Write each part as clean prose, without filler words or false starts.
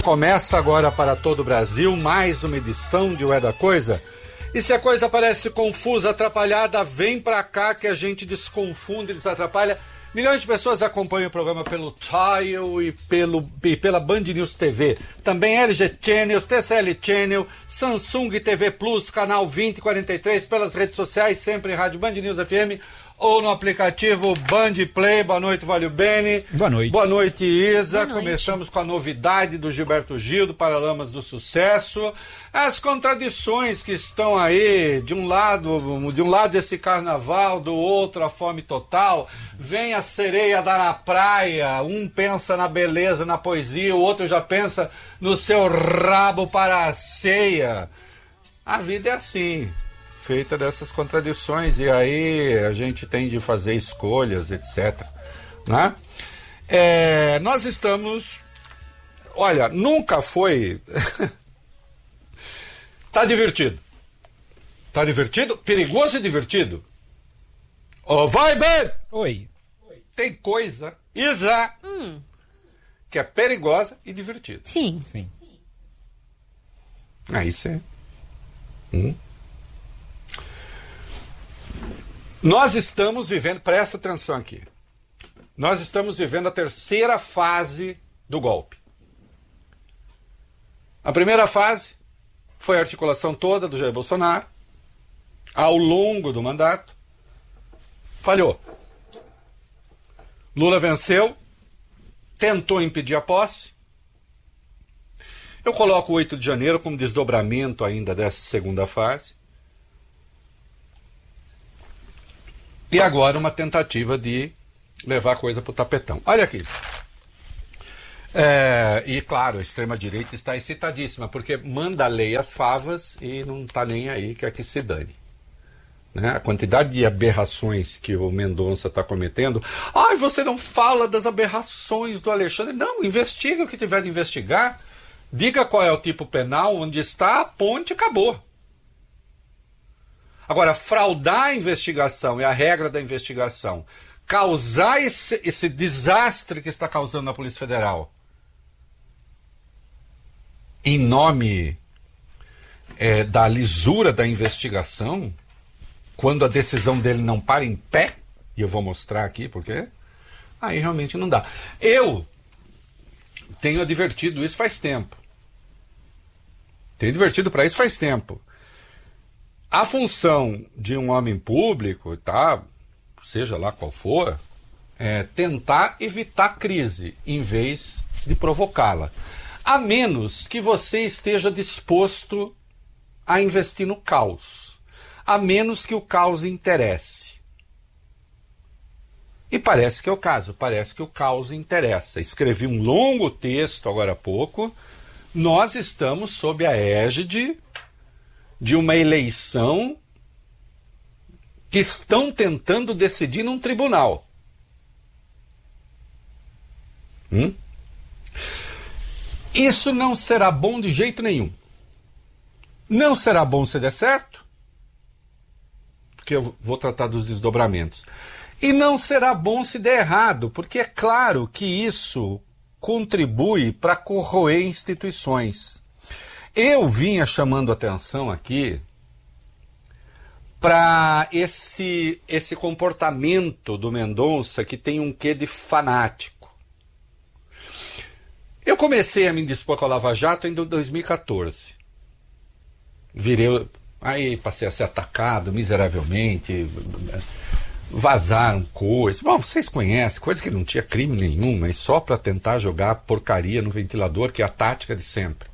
Começa agora para todo o Brasil mais uma edição de Ué da Coisa. E se a coisa parece confusa, atrapalhada, vem pra cá que a gente desconfunde, desatrapalha. Milhões de pessoas acompanham o programa pelo Tile e pela Band News TV. Também LG Channels, TCL Channel, Samsung TV Plus, canal 2043, pelas redes sociais, sempre Rádio Band News FM ou no aplicativo Band Play. Boa noite, Valio Bene. Boa noite. Boa noite, Isa. Boa noite. Começamos com a novidade do Gilberto Gil, do Paralamas do Sucesso. As contradições que estão aí, de um lado esse carnaval, do outro a fome total. Vem a sereia dar na praia, um pensa na beleza, na poesia, o outro já pensa no seu rabo para a ceia. A vida é assim, feita dessas contradições, e aí a gente tem de fazer escolhas, etc. Né? Nós estamos... Olha, nunca foi... Tá divertido. Tá divertido? Perigoso e divertido. Vai, Ben! Oi. Tem coisa, Isa, que é perigosa e divertida. Sim. Sim. Aí sim. Nós estamos vivendo, presta atenção aqui, nós estamos vivendo a terceira fase do golpe. A primeira fase foi a articulação toda do Jair Bolsonaro, ao longo do mandato, falhou. Lula venceu, tentou impedir a posse. Eu coloco o 8 de janeiro como desdobramento ainda dessa segunda fase. E agora uma tentativa de levar a coisa para o tapetão. Olha aqui. E claro, a extrema-direita está excitadíssima, porque manda a lei às favas e não está nem aí, quer que se dane. Né? A quantidade de aberrações que o Mendonça está cometendo. Você não fala das aberrações do Alexandre. Não, investiga o que tiver de investigar. Diga qual é o tipo penal, onde está, a ponte, acabou. Agora, fraudar a investigação é a regra da investigação. Causar esse desastre que está causando na Polícia Federal em nome da lisura da investigação, quando a decisão dele não para em pé, e eu vou mostrar aqui porque aí realmente não dá. Eu tenho advertido isso faz tempo. Tenho advertido para isso faz tempo. A função de um homem público, tá, seja lá qual for, é tentar evitar crise em vez de provocá-la. A menos que você esteja disposto a investir no caos. A menos que o caos interesse. E parece que é o caso, parece que o caos interessa. Escrevi um longo texto agora há pouco. Nós estamos sob a égide de uma eleição que estão tentando decidir num tribunal. Isso não será bom de jeito nenhum. Não será bom se der certo, porque eu vou tratar dos desdobramentos. E não será bom se der errado, porque é claro que isso contribui para corroer instituições. Eu vinha chamando atenção aqui para esse comportamento do Mendonça que tem um quê de fanático. Eu comecei a me indispor com a Lava Jato em 2014. Passei a ser atacado miseravelmente, vazaram coisas. Bom, vocês conhecem, coisa que não tinha crime nenhum, mas só para tentar jogar porcaria no ventilador, que é a tática de sempre.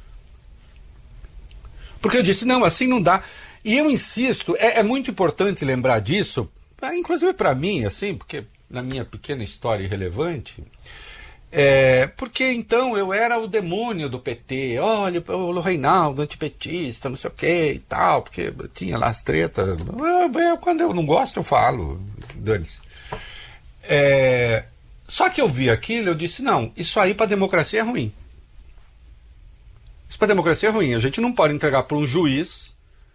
Porque eu disse, não, assim não dá. E eu insisto, é muito importante lembrar disso, inclusive para mim, assim, porque na minha pequena história irrelevante, porque então eu era o demônio do PT, olha, o Reinaldo, antipetista, não sei o que e tal, porque tinha lá as tretas. Quando eu não gosto, eu falo, dane-se. Só que eu vi aquilo, eu disse, não, isso aí para a democracia é ruim. Isso para a democracia é ruim. A gente não pode entregar para um juiz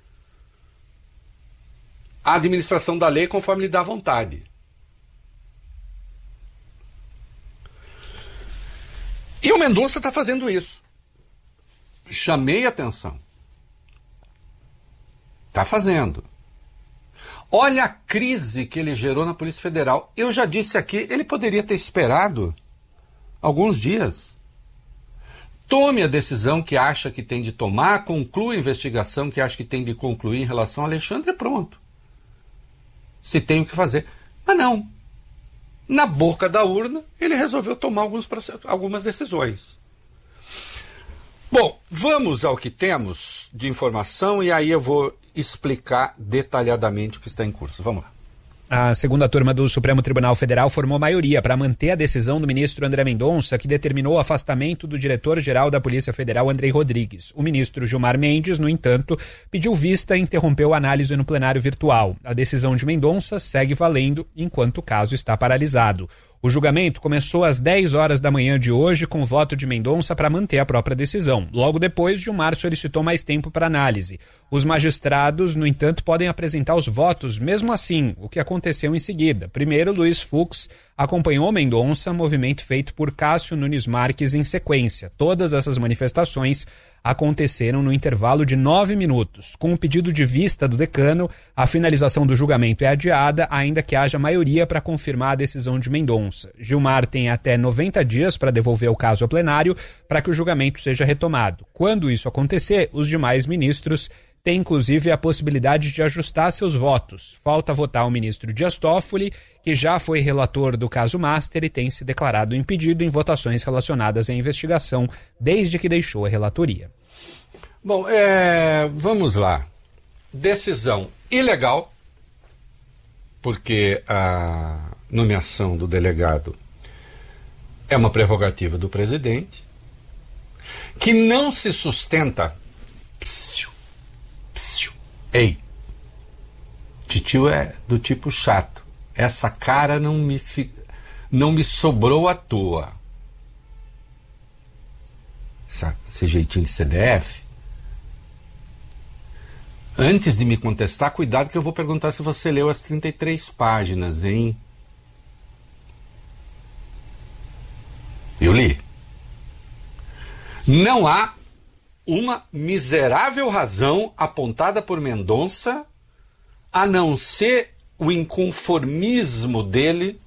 a administração da lei conforme lhe dá vontade. E o Mendonça está fazendo isso. Chamei atenção. Está fazendo. Olha a crise que ele gerou na Polícia Federal. Eu já disse aqui, ele poderia ter esperado alguns dias. Tome a decisão que acha que tem de tomar, conclua a investigação que acha que tem de concluir em relação a Alexandre, pronto. Se tem o que fazer. Mas não. Na boca da urna, ele resolveu tomar algumas decisões. Bom, vamos ao que temos de informação e aí eu vou explicar detalhadamente o que está em curso. Vamos lá. A segunda turma do Supremo Tribunal Federal formou maioria para manter a decisão do ministro André Mendonça, que determinou o afastamento do diretor-geral da Polícia Federal, Andrei Rodrigues. O ministro Gilmar Mendes, no entanto, pediu vista e interrompeu a análise no plenário virtual. A decisão de Mendonça segue valendo enquanto o caso está paralisado. O julgamento começou às 10 horas da manhã de hoje com o voto de Mendonça para manter a própria decisão. Logo depois, Gilmar solicitou mais tempo para análise. Os magistrados, no entanto, podem apresentar os votos mesmo assim, o que aconteceu em seguida. Primeiro, Luiz Fux acompanhou Mendonça, movimento feito por Cássio Nunes Marques em sequência. Todas essas manifestações aconteceram no intervalo de 9 minutos. Com o pedido de vista do decano, a finalização do julgamento é adiada, ainda que haja maioria para confirmar a decisão de Mendonça. Gilmar tem até 90 dias para devolver o caso ao plenário para que o julgamento seja retomado. Quando isso acontecer, os demais ministros têm inclusive a possibilidade de ajustar seus votos. Falta votar o ministro Dias Toffoli, que já foi relator do caso Master e tem se declarado impedido em votações relacionadas à investigação desde que deixou a relatoria. Bom, vamos lá. Decisão ilegal, porque a nomeação do delegado é uma prerrogativa do presidente, que não se sustenta. Ei, titio é do tipo chato. Essa cara não me sobrou à toa. Esse jeitinho de CDF. Antes de me contestar, cuidado que eu vou perguntar se você leu as 33 páginas, hein? Eu li. Não há uma miserável razão apontada por Mendonça, a não ser o inconformismo dele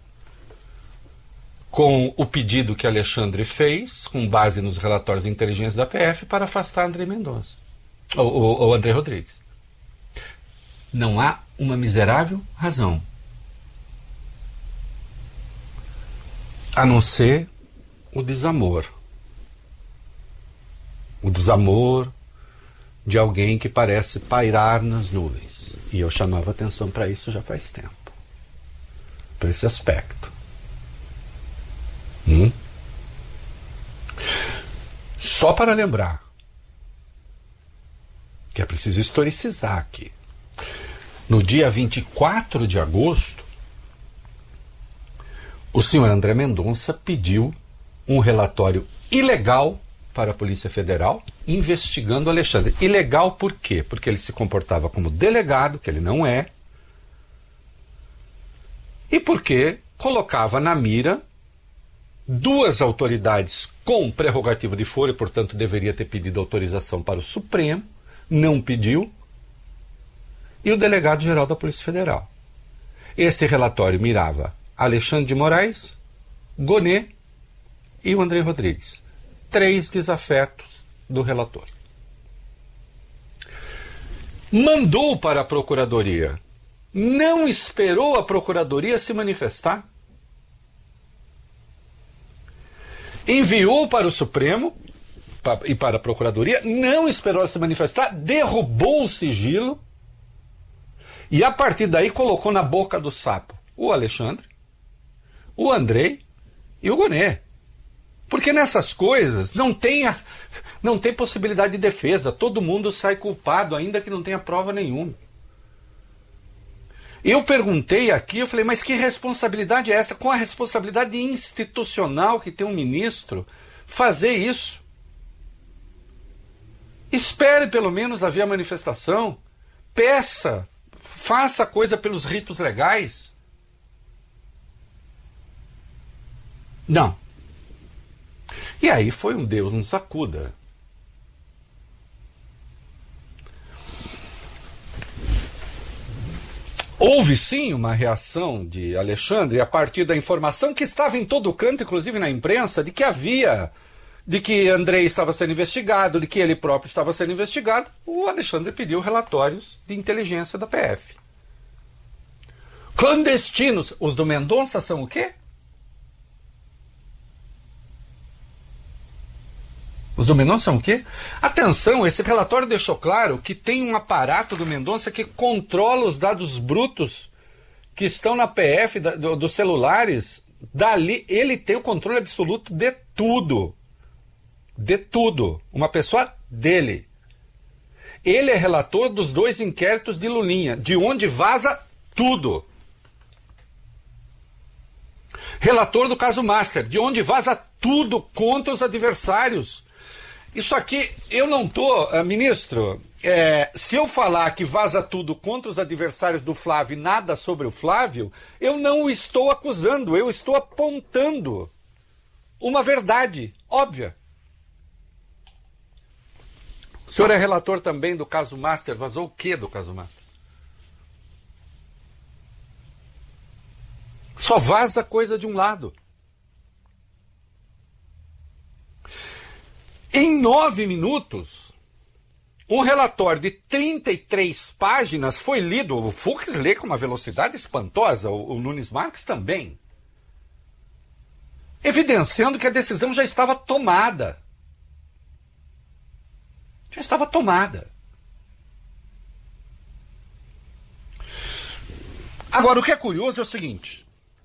com o pedido que Alexandre fez, com base nos relatórios de inteligência da PF, para afastar André Mendonça, ou André Rodrigues. Não há uma miserável razão, a não ser o desamor. O desamor de alguém que parece pairar nas nuvens. E eu chamava atenção para isso já faz tempo. Para esse aspecto. Só para lembrar que é preciso historicizar aqui. No dia 24 de agosto, o senhor André Mendonça pediu um relatório ilegal para a Polícia Federal, investigando Alexandre. Ilegal por quê? Porque ele se comportava como delegado, que ele não é, e porque colocava na mira duas autoridades com prerrogativa de foro, e portanto deveria ter pedido autorização para o Supremo, não pediu, e o delegado-geral da Polícia Federal. Este relatório mirava Alexandre de Moraes, Gonê e o André Rodrigues. 3 desafetos do relator. Mandou para a Procuradoria. Não esperou a Procuradoria se manifestar. Enviou para o Supremo e para a Procuradoria, não esperou se manifestar, derrubou o sigilo e a partir daí colocou na boca do sapo o Alexandre, o Andrei e o Gonê. Porque nessas coisas não tem possibilidade de defesa. Todo mundo sai culpado, ainda que não tenha prova nenhuma. Eu perguntei aqui, eu falei, mas que responsabilidade é essa? Com a responsabilidade institucional que tem um ministro, fazer isso? Espere pelo menos haver a manifestação. Peça, faça a coisa pelos ritos legais. Não. E aí foi um Deus nos acuda. Houve sim uma reação de Alexandre a partir da informação que estava em todo canto, inclusive na imprensa, de que Andrei estava sendo investigado, de que ele próprio estava sendo investigado. O Alexandre pediu relatórios de inteligência da PF. Clandestinos. Os do Mendonça são o quê? Os do Mendonça são o quê? Atenção, esse relatório deixou claro que tem um aparato do Mendonça que controla os dados brutos que estão na PF dos celulares. Dali, ele tem o controle absoluto de tudo. De tudo. Uma pessoa dele. Ele é relator dos 2 inquéritos de Lulinha, de onde vaza tudo. Relator do caso Master, de onde vaza tudo contra os adversários. Isso aqui, eu não estou, ministro, se eu falar que vaza tudo contra os adversários do Flávio e nada sobre o Flávio, eu não o estou acusando, eu estou apontando uma verdade óbvia. O senhor é relator também do caso Master, vazou o que do caso Master? Só vaza coisa de um lado. Em 9 minutos, um relatório de 33 páginas foi lido. O Fux lê com uma velocidade espantosa, o Nunes Marques também. Evidenciando que a decisão já estava tomada. Já estava tomada. Agora, o que é curioso é o seguinte.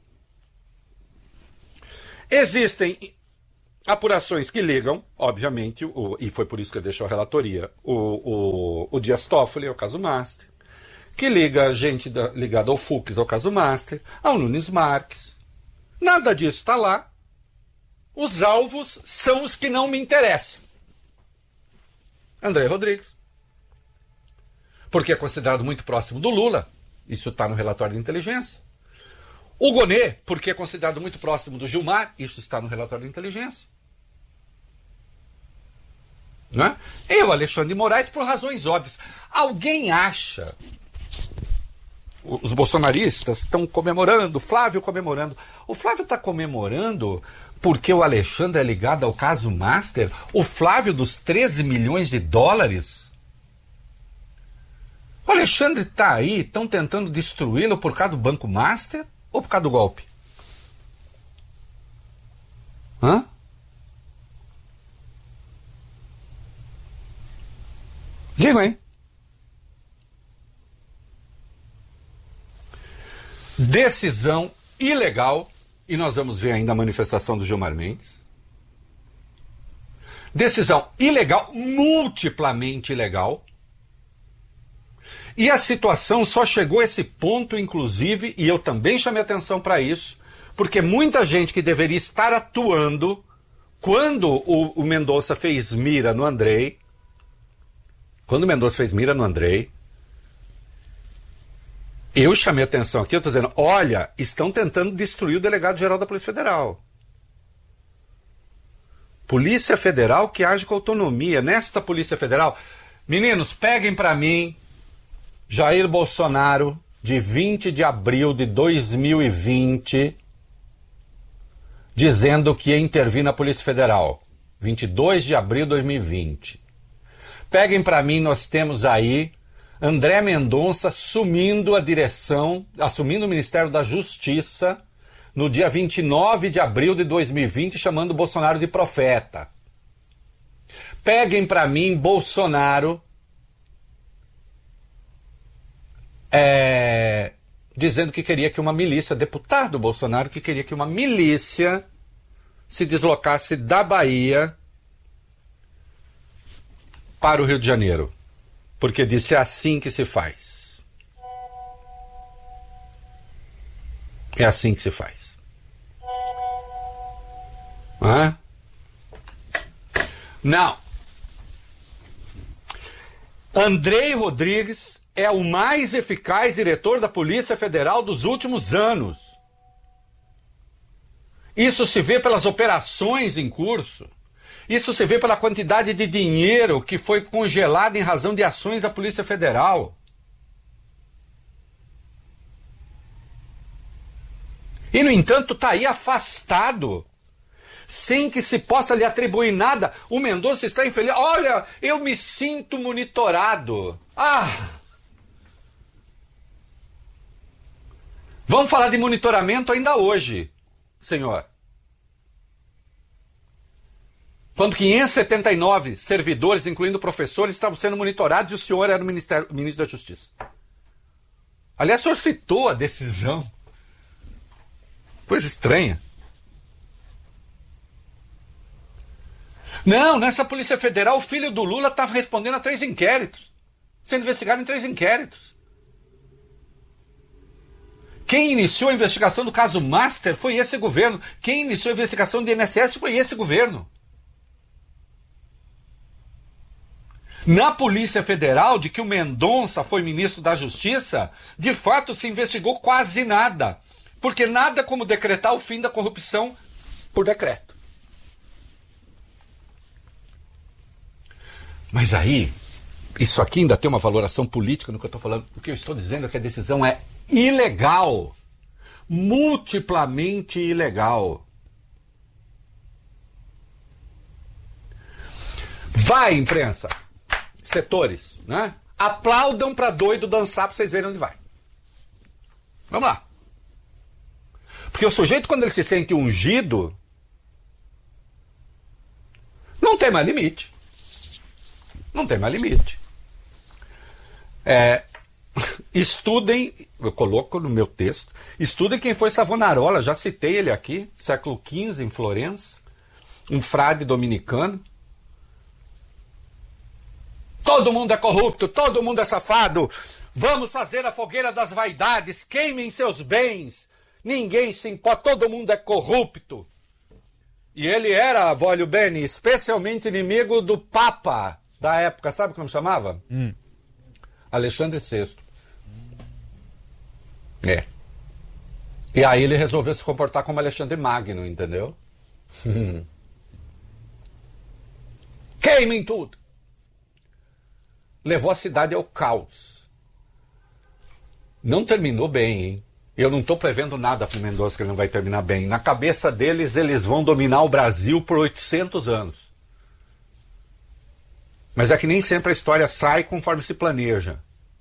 Existem apurações que ligam, obviamente, e foi por isso que eu deixo a relatoria, o Dias Toffoli ao caso Master, que liga gente ligada ao Fux ao caso Master, ao Nunes Marques. Nada disso está lá. Os alvos são os que não me interessam. André Rodrigues, porque é considerado muito próximo do Lula, isso está no relatório de inteligência. O Gonê, porque é considerado muito próximo do Gilmar, isso está no relatório de inteligência. Né? E o Alexandre de Moraes, por razões óbvias. Alguém acha, os bolsonaristas estão comemorando, o Flávio comemorando. O Flávio está comemorando porque o Alexandre é ligado ao caso Master? O Flávio dos 13 milhões de dólares? O Alexandre está aí, estão tentando destruí-lo por causa do Banco Master ou por causa do golpe? Hã? Digo, hein? Decisão ilegal, e nós vamos ver ainda a manifestação do Gilmar Mendes. Decisão ilegal, multiplamente ilegal. E a situação só chegou a esse ponto, inclusive, e eu também chamei atenção para isso, porque muita gente que deveria estar atuando quando o Mendonça fez mira no Andrei, eu chamei atenção aqui, eu estou dizendo, olha, estão tentando destruir o delegado-geral da Polícia Federal. Polícia Federal que age com autonomia. Nesta Polícia Federal, meninos, peguem para mim Jair Bolsonaro, de 20 de abril de 2020, dizendo que ia intervir na Polícia Federal. 22 de abril de 2020. Peguem para mim, nós temos aí André Mendonça assumindo a direção, assumindo o Ministério da Justiça no dia 29 de abril de 2020, chamando o Bolsonaro de profeta. Peguem para mim Bolsonaro dizendo que queria que uma milícia, deputado Bolsonaro, que queria que uma milícia se deslocasse da Bahia para o Rio de Janeiro. Porque disse, é assim que se faz. É assim que se faz. Não. Andrei Rodrigues é o mais eficaz diretor da Polícia Federal dos últimos anos. Isso se vê pelas operações em curso. Isso se vê pela quantidade de dinheiro que foi congelado em razão de ações da Polícia Federal. E, no entanto, está aí afastado, sem que se possa lhe atribuir nada. O Mendonça está infeliz. Olha, eu me sinto monitorado. Vamos falar de monitoramento ainda hoje, senhor. Quando 579 servidores, incluindo professores, estavam sendo monitorados e o senhor era o ministro da Justiça. Aliás, o senhor citou a decisão. Coisa estranha. Não, nessa Polícia Federal, o filho do Lula estava respondendo a 3 inquéritos. Sendo investigado em 3 inquéritos. Quem iniciou a investigação do caso Master foi esse governo. Quem iniciou a investigação do INSS foi esse governo. Na Polícia Federal, de que o Mendonça foi ministro da Justiça, de fato se investigou quase nada. Porque nada como decretar o fim da corrupção por decreto. Mas aí, isso aqui ainda tem uma valoração política no que eu estou falando. O que eu estou dizendo é que a decisão é ilegal. Multiplamente ilegal. Vai, imprensa. Setores, né? Aplaudam para doido dançar para vocês verem onde vai. Vamos lá. Porque o sujeito, quando ele se sente ungido, não tem mais limite. Não tem mais limite. Estudem, eu coloco no meu texto, estudem quem foi Savonarola, já citei ele aqui, século XV, em Florença, um frade dominicano. Todo mundo é corrupto, todo mundo é safado. Vamos fazer a fogueira das vaidades, queimem seus bens. Ninguém se importa, todo mundo é corrupto. E ele era, Voglio Bene, especialmente inimigo do Papa da época, sabe como chamava? Alexandre VI. E aí ele resolveu se comportar como Alexandre Magno, entendeu? Queimem tudo. Levou a cidade ao caos. Não terminou bem, hein? Eu não estou prevendo nada para o Mendonça que ele não vai terminar bem. Na cabeça deles, eles vão dominar o Brasil por 800 anos. Mas é que nem sempre a história sai conforme se planeja.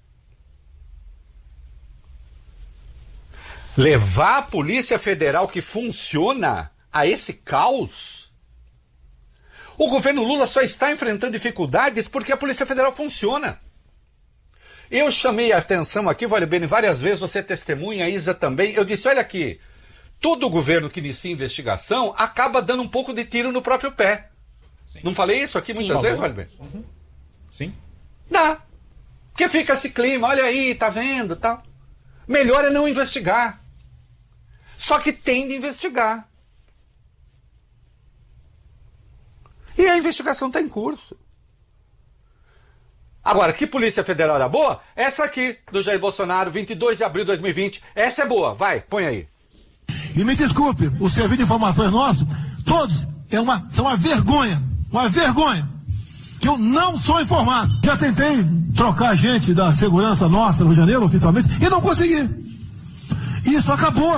Levar a Polícia Federal que funciona a esse caos? O governo Lula só está enfrentando dificuldades porque a Polícia Federal funciona. Eu chamei a atenção aqui, Voglio Bene, várias vezes, você testemunha, a Isa também. Eu disse, olha aqui, todo governo que inicia investigação acaba dando um pouco de tiro no próprio pé. Sim. Não falei isso aqui muitas vezes, Voglio Bene? Sim. Dá. Porque fica esse clima, olha aí, tá vendo, tal. Melhor é não investigar. Só que tem de investigar. E a investigação está em curso. Agora, que Polícia Federal era boa? Essa aqui, do Jair Bolsonaro, 22 de abril de 2020. Essa é boa. Vai, põe aí. E me desculpe, o serviço de informações nosso, todos, são uma vergonha. Uma vergonha. Que eu não sou informado. Já tentei trocar gente da segurança nossa no Rio de Janeiro, oficialmente, e não consegui. Isso acabou.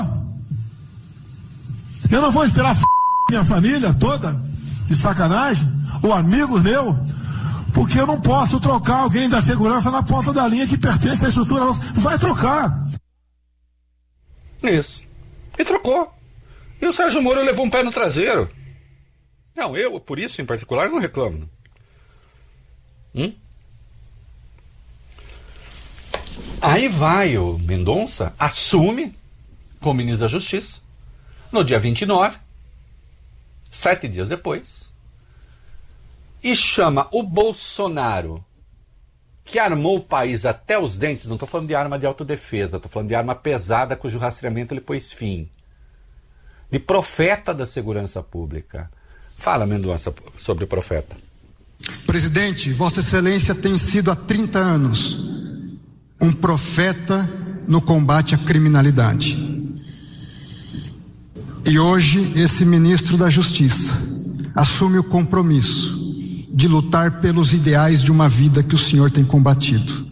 Eu não vou esperar minha família toda, de sacanagem, ou amigos meus, porque eu não posso trocar alguém da segurança na ponta da linha que pertence à estrutura nossa. Vai trocar. Isso. E trocou. E o Sérgio Moro levou um pé no traseiro. Não, eu, por isso em particular, não reclamo. Aí vai o Mendonça, assume como ministro da Justiça, no dia 29, 7 dias depois, e chama o Bolsonaro, que armou o país até os dentes, não estou falando de arma de autodefesa, estou falando de arma pesada cujo rastreamento ele pôs fim, de profeta da segurança pública. Fala, Mendonça, sobre o profeta. Presidente, Vossa Excelência tem sido há 30 anos um profeta no combate à criminalidade. E hoje esse ministro da Justiça assume o compromisso de lutar pelos ideais de uma vida que o senhor tem combatido.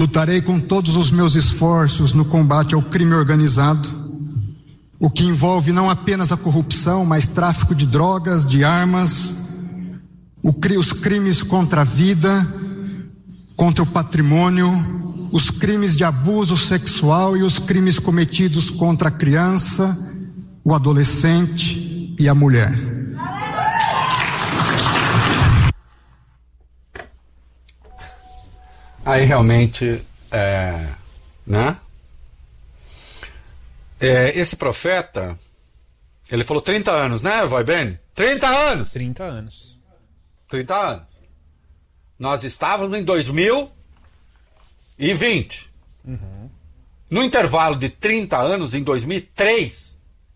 Lutarei com todos os meus esforços no combate ao crime organizado, o que envolve não apenas a corrupção, mas tráfico de drogas, de armas, os crimes contra a vida, contra o patrimônio, os crimes de abuso sexual e os crimes cometidos contra a criança, o adolescente e a mulher. Aí realmente, né? Esse profeta, ele falou 30 anos, né, Vai Ben? 30 anos! 30 anos. 30 anos. Nós estávamos em 2020. Uhum. No intervalo de 30 anos, em 2003,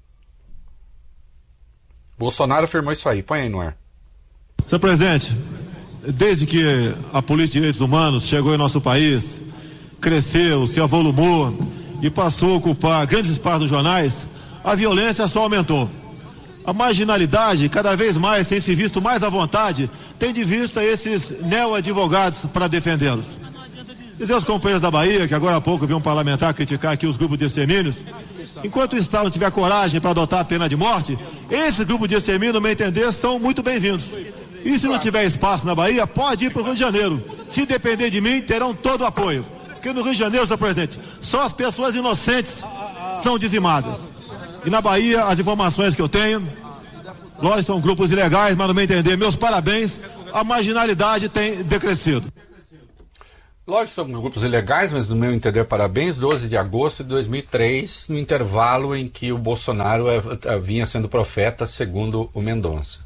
Bolsonaro afirmou isso aí. Põe aí no ar. Senhor presidente, desde que a política de direitos humanos chegou em nosso país, cresceu, se avolumou e passou a ocupar grandes espaços nos jornais, a violência só aumentou. A marginalidade cada vez mais tem se visto mais à vontade, tem de vista esses neo-advogados para defendê-los. Dizer aos companheiros da Bahia, que agora há pouco vi um parlamentar criticar aqui os grupos de extermínios, enquanto o Estado não tiver coragem para adotar a pena de morte, esses grupos de extermínio, no meu entender, são muito bem-vindos. E se não tiver espaço na Bahia, pode ir para o Rio de Janeiro. Se depender de mim, terão todo o apoio. Porque no Rio de Janeiro, senhor presidente, só as pessoas inocentes são dizimadas. E na Bahia, as informações que eu tenho, lógico, são grupos ilegais, mas no meu entender, meus parabéns, a marginalidade tem decrescido. Lógico, são grupos ilegais, mas no meu entender, parabéns, 12 de agosto de 2003, no intervalo em que o Bolsonaro vinha sendo profeta, segundo o Mendonça.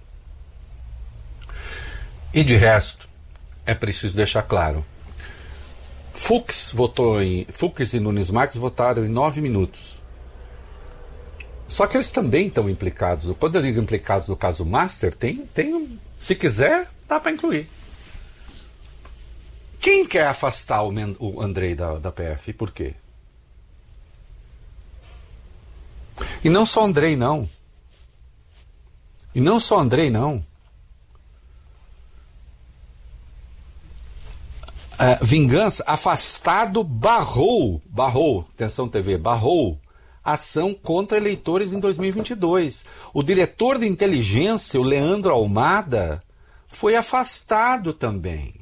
E de resto, é preciso deixar claro, Fux e Nunes Marques votaram em 9 minutos. Só que eles também estão implicados. Quando eu digo implicados no caso Master, se quiser, dá para incluir. Quem quer afastar o Andrei da PF e por quê? E não só Andrei, não. Vingança, afastado, barrou, atenção TV, barrou ação contra eleitores em 2022. O diretor de inteligência, o Leandro Almada, foi afastado também.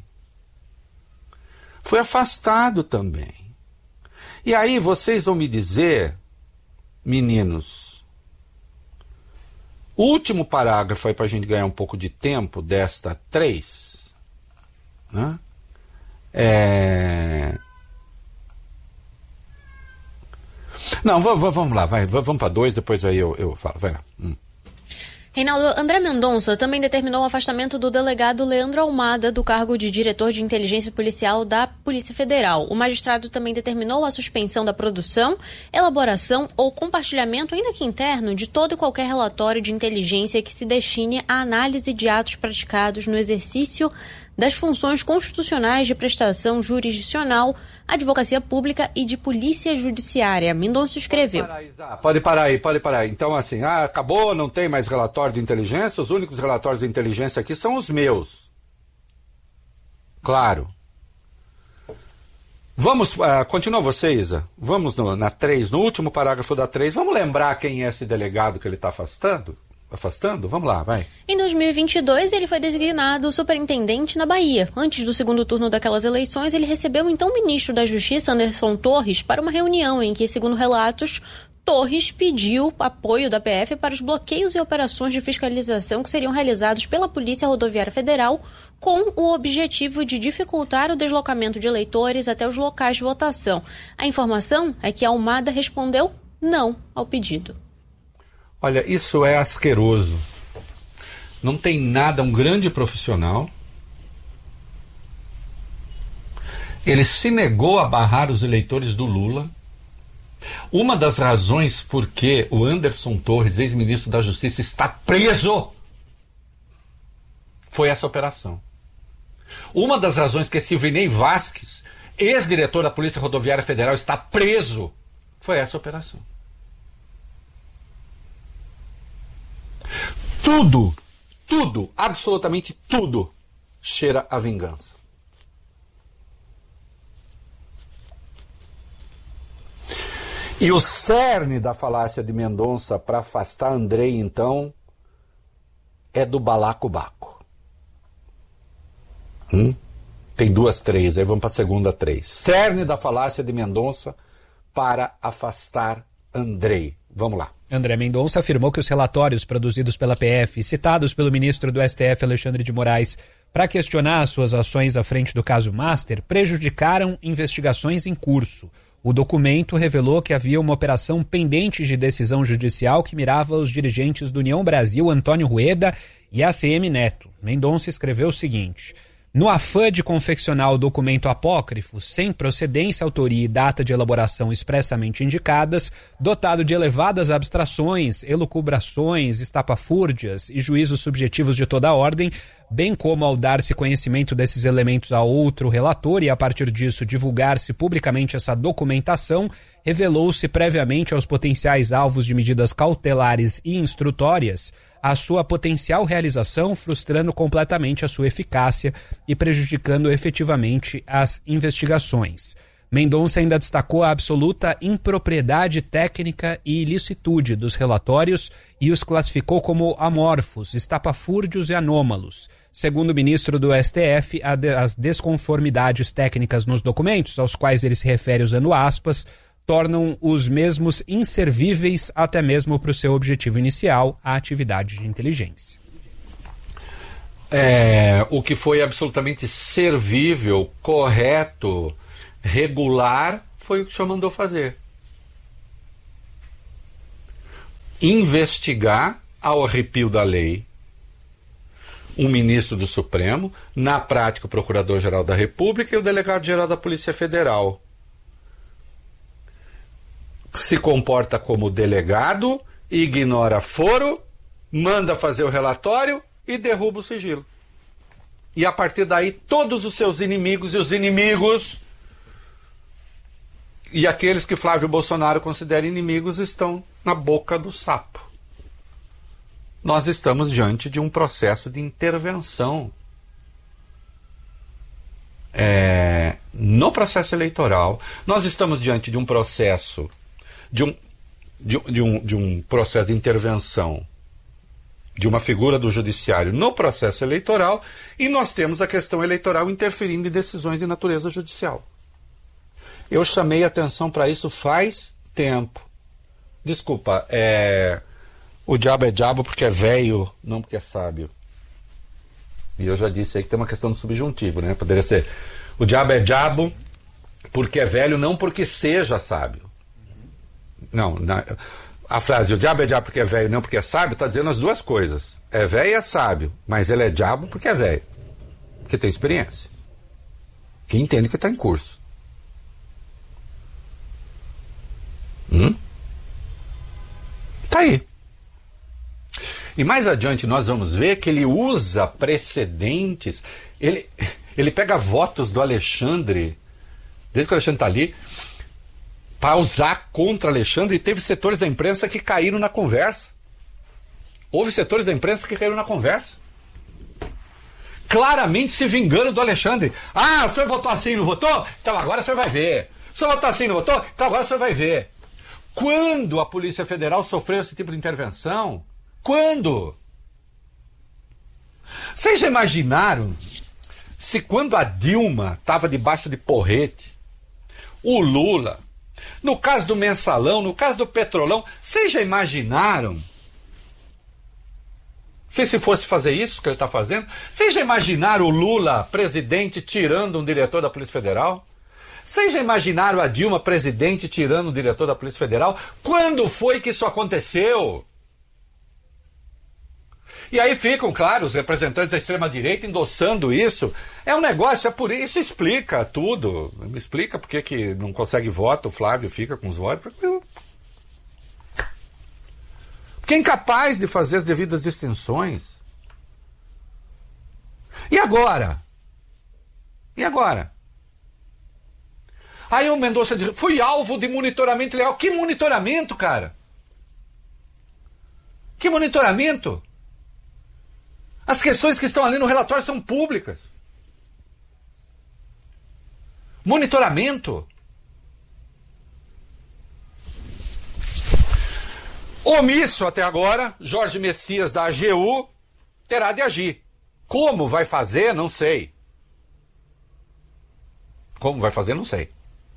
E aí vocês vão me dizer, meninos, o último parágrafo aí para a gente ganhar um pouco de tempo desta 3, né? Não, vamos lá, vamos para 2, depois aí eu falo, vai lá. Reinaldo, André Mendonça também determinou o afastamento do delegado Leandro Almada do cargo de diretor de inteligência policial da Polícia Federal. O magistrado também determinou a suspensão da produção, elaboração ou compartilhamento, ainda que interno, de todo e qualquer relatório de inteligência que se destine à análise de atos praticados no exercício das funções constitucionais de prestação jurisdicional, advocacia pública e de polícia judiciária. Mendonça escreveu. Pode parar aí. Então, assim, acabou, não tem mais relatório de inteligência, os únicos relatórios de inteligência aqui são os meus. Claro. Vamos, continua você, Isa. Vamos na 3, no último parágrafo da 3, vamos lembrar quem é esse delegado que ele está afastando? Vamos lá, vai. Em 2022, ele foi designado superintendente na Bahia. Antes do segundo turno daquelas eleições, ele recebeu o então ministro da Justiça, Anderson Torres, para uma reunião em que, segundo relatos, Torres pediu apoio da PF para os bloqueios e operações de fiscalização que seriam realizados pela Polícia Rodoviária Federal com o objetivo de dificultar o deslocamento de eleitores até os locais de votação. A informação é que Almada respondeu não ao pedido. Olha, isso é asqueroso. Não tem nada, um grande profissional. Ele se negou a barrar os eleitores do Lula. Uma das razões por que o Anderson Torres, ex-ministro da Justiça, está preso foi essa operação. Uma das razões que Silvinei Vasquez, ex-diretor da Polícia Rodoviária Federal, está preso foi essa operação. Tudo, absolutamente tudo cheira a vingança. E o cerne da falácia de Mendonça para afastar Andrei, então, é do balacobaco. Tem 2 3, aí vamos para a segunda 3. Cerne da falácia de Mendonça para afastar Andrei. Vamos lá. André Mendonça afirmou que os relatórios produzidos pela PF, citados pelo ministro do STF, Alexandre de Moraes, para questionar as suas ações à frente do caso Master, prejudicaram investigações em curso. O documento revelou que havia uma operação pendente de decisão judicial que mirava os dirigentes do União Brasil, Antônio Rueda, e ACM Neto. Mendonça escreveu o seguinte: no afã de confeccionar o documento apócrifo, sem procedência, autoria e data de elaboração expressamente indicadas, dotado de elevadas abstrações, elucubrações, estapafúrdias e juízos subjetivos de toda a ordem, bem como ao dar-se conhecimento desses elementos a outro relator e, a partir disso, divulgar-se publicamente essa documentação, revelou-se previamente aos potenciais alvos de medidas cautelares e instrutórias a sua potencial realização, frustrando completamente a sua eficácia e prejudicando efetivamente as investigações. Mendonça ainda destacou a absoluta impropriedade técnica e ilicitude dos relatórios e os classificou como amorfos, estapafúrdios e anômalos. Segundo o ministro do STF, as desconformidades técnicas nos documentos, aos quais ele se refere usando aspas, tornam os mesmos inservíveis até mesmo para o seu objetivo inicial, a atividade de inteligência. O que foi absolutamente servível, correto, regular, foi o que o senhor mandou fazer. Investigar ao arrepio da lei um ministro do Supremo, na prática o Procurador-Geral da República e o Delegado-Geral da Polícia Federal. Se comporta como delegado, ignora foro, manda fazer o relatório e derruba o sigilo. E a partir daí todos os seus inimigos e aqueles que Flávio Bolsonaro considera inimigos estão na boca do sapo. Nós estamos diante de um processo de intervenção no processo eleitoral. Nós estamos diante de um processo de um processo de intervenção de uma figura do judiciário no processo eleitoral, e nós temos a questão eleitoral interferindo em decisões de natureza judicial. Eu chamei atenção para isso faz tempo. Desculpa, o diabo é diabo porque é velho, não porque é sábio. E eu já disse aí que tem uma questão do subjuntivo, né? Poderia ser, o diabo é diabo porque é velho, não porque seja sábio. Não, a frase, o diabo é diabo porque é velho, não porque é sábio, está dizendo as duas coisas. É velho e é sábio, mas ele é diabo porque é velho. Porque tem experiência. Que entende que está em curso. Tá aí. E mais adiante nós vamos ver que ele usa precedentes. Ele pega votos do Alexandre, desde que o Alexandre está ali, para usar contra Alexandre, e teve setores da imprensa que caíram na conversa. Houve setores da imprensa que caíram na conversa. Claramente se vingando do Alexandre. Ah, o senhor votou assim, não votou? Então agora o senhor vai ver. O senhor votou assim, não votou? Então agora o senhor vai ver. Quando a Polícia Federal sofreu esse tipo de intervenção? Quando? Vocês já imaginaram se quando a Dilma estava debaixo de porrete, o Lula, no caso do Mensalão, no caso do Petrolão, vocês já imaginaram? Se fosse fazer isso que ele está fazendo, vocês já imaginaram o Lula, presidente, tirando um diretor da Polícia Federal? Vocês já imaginaram a Dilma, presidente, tirando um diretor da Polícia Federal? Quando foi que isso aconteceu? E aí ficam, claro, os representantes da extrema-direita endossando isso. É um negócio, é por isso, explica tudo. Me explica por que não consegue voto, o Flávio fica com os votos. Porque é incapaz de fazer as devidas distinções. E agora? E agora? Aí o Mendonça diz, fui alvo de monitoramento legal. Que monitoramento, cara? Que monitoramento? As questões que estão ali no relatório são públicas. Monitoramento. Omisso até agora, Jorge Messias da AGU terá de agir. Como vai fazer, não sei. Como vai fazer, não sei.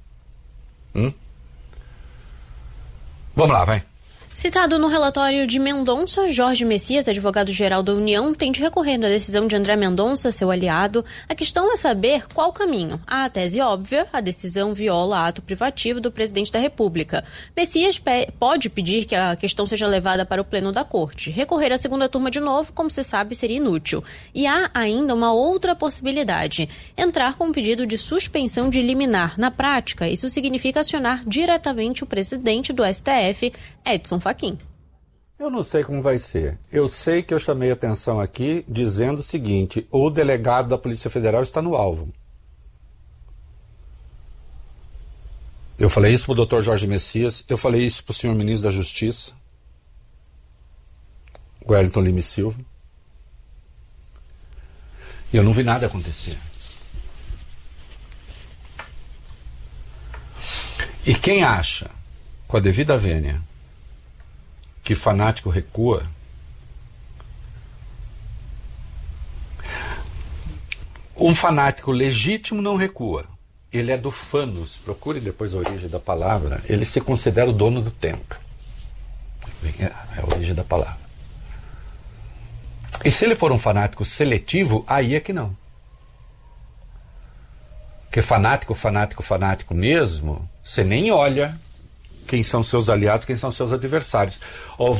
Vamos lá, vai. Citado no relatório de Mendonça, Jorge Messias, advogado-geral da União, tem de recorrer da decisão de André Mendonça, seu aliado. A questão é saber qual caminho. A tese óbvia, a decisão viola ato privativo do presidente da República. Messias pode pedir que a questão seja levada para o pleno da corte. Recorrer à segunda turma de novo, como se sabe, seria inútil. E há ainda uma outra possibilidade: entrar com um pedido de suspensão de liminar. Na prática, isso significa acionar diretamente o presidente do STF, Edson Fachin. Eu não sei como vai ser. Eu sei que eu chamei atenção aqui dizendo o seguinte: o delegado da Polícia Federal está no alvo. Eu falei isso para o Dr. Jorge Messias, eu falei isso para o senhor ministro da Justiça, Wellington Lima e Silva. E eu não vi nada acontecer. E quem acha, com a devida vênia, que fanático recua, um fanático legítimo não recua. Ele é do fanos, procure depois a origem da palavra. Ele se considera o dono do tempo. É a origem da palavra. E se ele for um fanático seletivo, aí é que não. Porque fanático mesmo, você nem olha quem são seus aliados, quem são seus adversários. Ou